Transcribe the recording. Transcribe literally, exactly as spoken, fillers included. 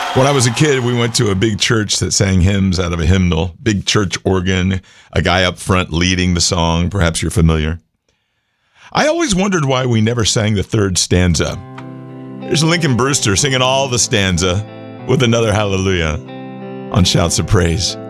When I was a kid, we went to a big church that sang hymns out of a hymnal, big church organ, a guy up front leading the song. Perhaps you're familiar. I always wondered why we never sang the third stanza. There's Lincoln Brewster singing all the stanza with another hallelujah on Shouts of Praise.